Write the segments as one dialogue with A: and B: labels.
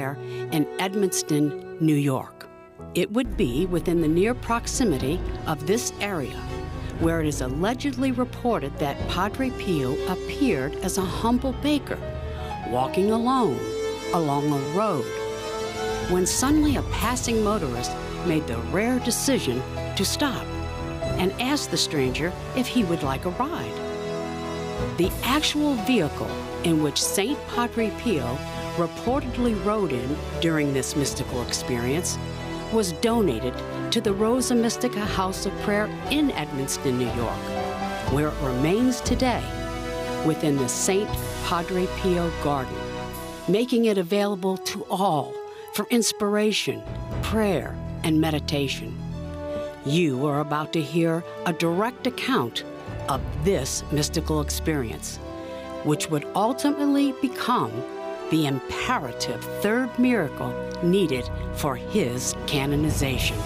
A: prayer in Edmonston, New York. It would be within the near proximity of this area where it is allegedly reported that Padre Pio appeared as a humble baker, walking alone along a road, when suddenly a passing motorist made the rare decision to stop and asked the stranger if he would like a ride. The actual vehicle in which St. Padre Pio reportedly rode in during this mystical experience was donated to the Rosa Mystica House of Prayer in Edmonston, New York, where it remains today within the St. Padre Pio Garden, making it available to all for inspiration, prayer, and meditation. You are about to hear a direct account of this mystical experience, which would ultimately become the imperative third miracle needed for his canonization.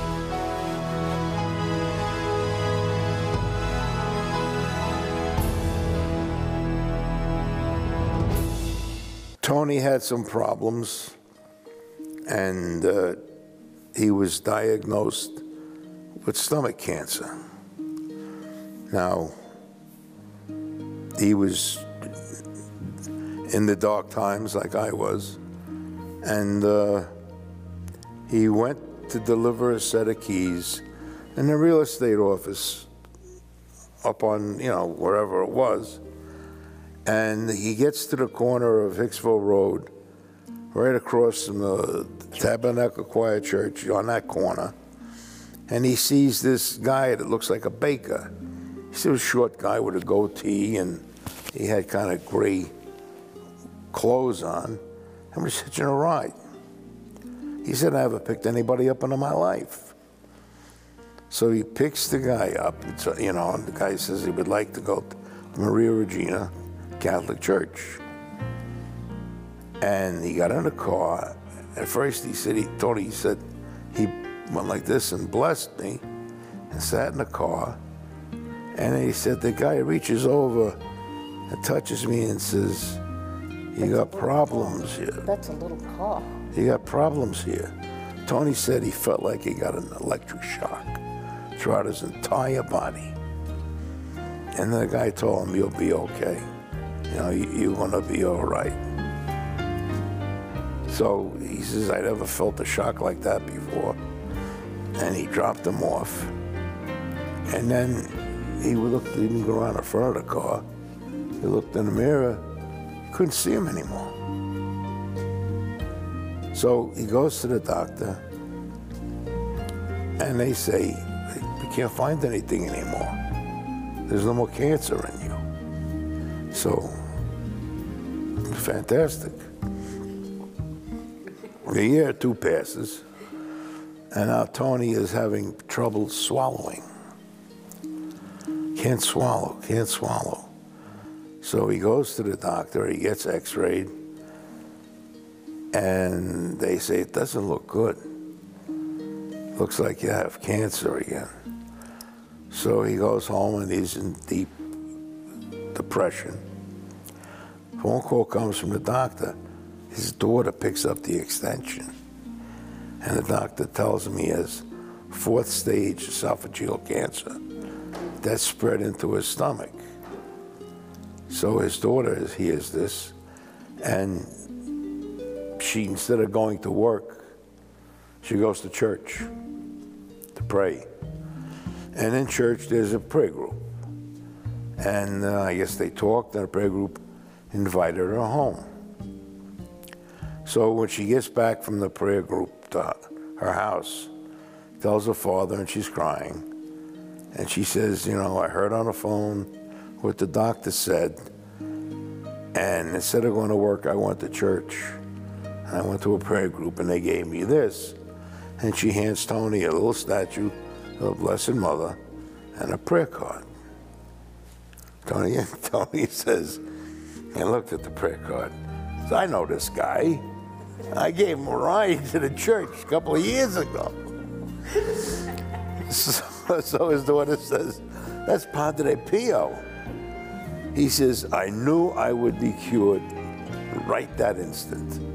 B: Tony had some problems, and he was diagnosed with stomach cancer. Now, he was in the dark times like I was, and he went to deliver a set of keys in the real estate office up on, wherever it was. And he gets to the corner of Hicksville Road, right across from the Tabernacle Choir Church on that corner, and he sees this guy that looks like a baker. He's a short guy with a goatee, and he had kind of gray clothes on, and was hitching a ride. He said, I haven't picked anybody up in my life. So he picks the guy up, and the guy says he would like to go to Maria Regina Catholic Church. And he got in the car. At first Tony said he went like this and blessed me and sat in the car. And then he said the guy reaches over and touches me and says, you got problems here.
C: That's a little car.
B: You got problems here. Tony said he felt like he got an electric shock throughout his entire body. And the guy told him, you'll be okay. You're gonna be all right. So he says, I never felt a shock like that before. And he dropped him off. And then he didn't go around the front of the car. He looked in the mirror, couldn't see him anymore. So he goes to the doctor, and they say, we can't find anything anymore. There's no more cancer in you. So, fantastic. A year or two passes, and now Tony is having trouble swallowing. Can't swallow. So he goes to the doctor, he gets x-rayed, and they say, it doesn't look good. Looks like you have cancer again. So he goes home and he's in deep depression. Phone call comes from the doctor. His daughter picks up the extension, and the doctor tells him he has 4th stage esophageal cancer that spread into his stomach. So his daughter hears this, and she, instead of going to work, she goes to church to pray. And in church, there's a prayer group. And I guess they talked, and the prayer group invited her home. So when she gets back from the prayer group to her house, tells her father, and she's crying. And she says, I heard on the phone what the doctor said, and instead of going to work, I went to church. And I went to a prayer group, and they gave me this. And she hands Tony a little statue of the Blessed Mother and a prayer card. Tony says, and looked at the prayer card. So I know this guy. I gave him a ride to the church a couple of years ago. So his daughter says, that's Padre Pio. He says, I knew I would be cured right that instant.